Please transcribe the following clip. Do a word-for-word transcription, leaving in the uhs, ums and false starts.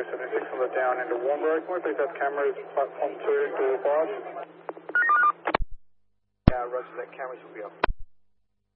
seventy-six on the down into Warnbro. Can we please have cameras platform two, door five? Yeah, roger that. Cameras will be off.